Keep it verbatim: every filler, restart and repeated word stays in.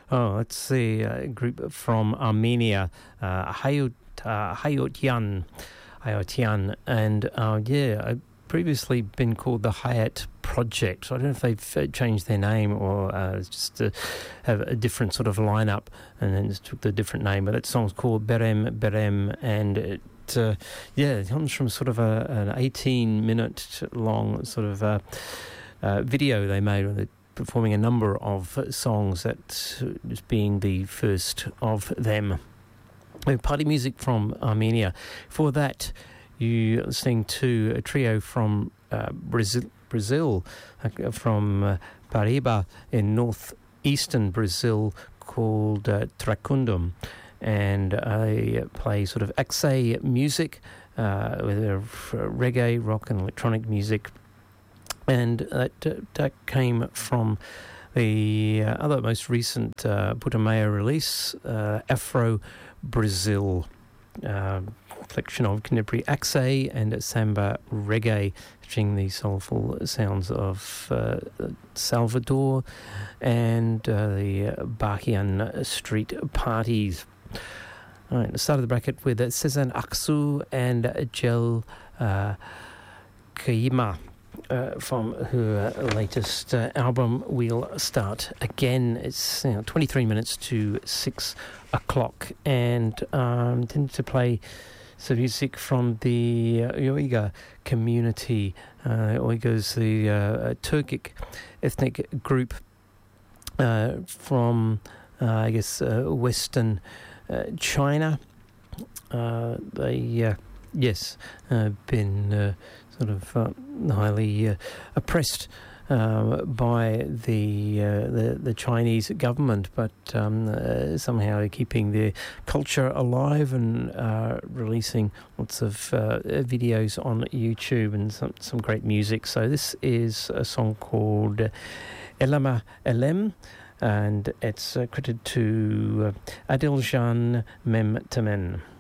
Oh, let's see, a group from Armenia, uh, Hayot, uh, Hayotyan, Hayotyan, and uh, yeah, I've previously been called the Hayat Project. So I don't know if they've changed their name or uh, just to have a different sort of lineup and then just took the different name. But that song's called Berem Berem, and it, uh, yeah, it comes from sort of a, an eighteen minute long sort of uh, uh, video they made with it, performing a number of songs, that just being the first of them. Party music from Armenia. For that, you're listening to a trio from uh, Brazil, Brazil uh, from uh, Paraíba in northeastern Brazil, called uh, Tracundum, and I play sort of Axé music uh, with a reggae, rock and electronic music. And that, uh, that came from the uh, other most recent uh, Putumayo release, uh, Afro Brazil, uh, collection of contemporary Axé and Samba reggae, featuring the soulful sounds of uh, Salvador and uh, the Bahian street parties. All right, start of the bracket with Sezen Aksu and Jel uh, Kaima. Uh, from her latest uh, album, We'll Start Again. It's you know, twenty-three minutes to six o'clock, and um, intended to play some music from the uh, Uyghur community. Uh, Uyghurs, the uh, Turkic ethnic group uh, from, uh, I guess, uh, Western uh, China. Uh, they, uh, yes, uh, been uh, sort of uh, highly uh, oppressed uh, by the, uh, the the Chinese government, but um, uh, somehow keeping their culture alive and uh, releasing lots of uh, videos on YouTube and some, some great music. So this is a song called Elama Elem, and it's uh, credited to uh, Adiljan Memtamen.